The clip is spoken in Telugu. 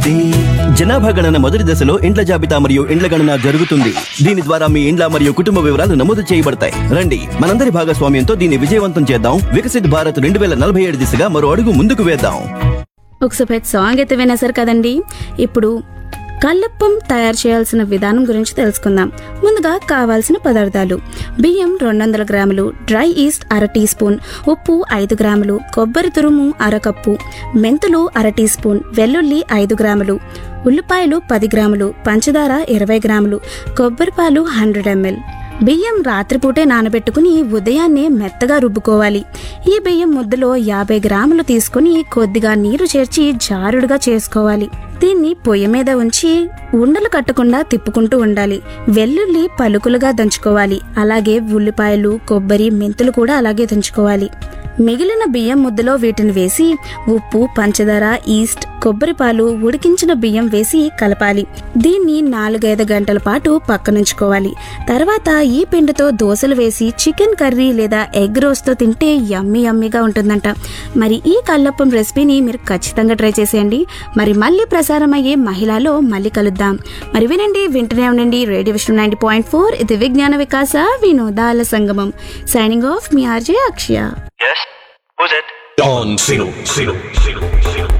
జనాభా గణన మొదటి దశలో ఇండ్ల జాబితా మరియు ఇండ్ల గణన జరుగుతుంది. దీని ద్వారా మీ ఇండ్ల మరియు కుటుంబ వివరాలు నమోదు చేయబడతాయి. రండి, మనందరి భాగస్వామ్యంతో దీన్ని విజయవంతం చేద్దాం. వికసిత్ భారత్ 2047 దిశగా మరో అడుగు ముందుకు వేద్దాం. ఒక సూపర్ సాంగ్ అయితే వినేశారు కదండి. ఇప్పుడు కల్లప్పం తయారు చేయాల్సిన విధానం గురించి తెలుసుకుందాం. ముందుగా కావాల్సిన పదార్థాలు: బియ్యం 200 గ్రాములు, డ్రై ఈస్ట్ 1/2 టీ స్పూన్, ఉప్పు 5 గ్రాములు, కొబ్బరి తురుము 1/2 కప్పు, మెంతులు 1/2 టీ స్పూన్, వెల్లుల్లి 5 గ్రాములు, ఉల్లిపాయలు 10 గ్రాములు, పంచదార 20 గ్రాములు, కొబ్బరి పాలు 100 ml. బియ్యం రాత్రిపూటే నానబెట్టుకుని ఉదయాన్నే మెత్తగా రుబ్బుకోవాలి. ఈ బియ్యం ముద్దలో 50 గ్రాములు తీసుకుని కొద్దిగా నీరు చేర్చి జారుడుగా చేసుకోవాలి. దీన్ని పొయ్యి మీద ఉంచి ఉండలు కట్టకుండా తిప్పుకుంటూ ఉండాలి. వెల్లుల్లి పలుకులుగా దంచుకోవాలి. అలాగే ఉల్లిపాయలు, కొబ్బరి, మెంతులు కూడా అలాగే దంచుకోవాలి. మిగిలిన బియ్యం ముద్దలో వీటిని వేసి ఉప్పు, పంచదార, ఈస్ట్, కొబ్బరి పాలు, ఉడికించిన బియ్యం వేసి కలపాలి. దీన్ని 4-5 గంటల పాటు పక్కనుంచుకోవాలి. తర్వాత ఈ పిండితో దోశలు వేసి చికెన్ కర్రీ లేదా ఎగ్ రోస్ట్ తో తింటే యమ్మీగా ఉంటుందంట. మరి ఈ కల్లప్పం రెసిపీని మీరు ఖచ్చితంగా ట్రై చేసేయండి. మరి మళ్ళీ ప్రసారం అయ్యే మహిళలో మళ్ళీ కలుద్దాం. మరి వింటూనే ఉండండి రేడియో విష్ణు 90.4. ఇది విజ్ఞాన వికాస వినోదాల సంగమం. Signing off, me RJ Akshaya. Yes? Who's it? Don Sino.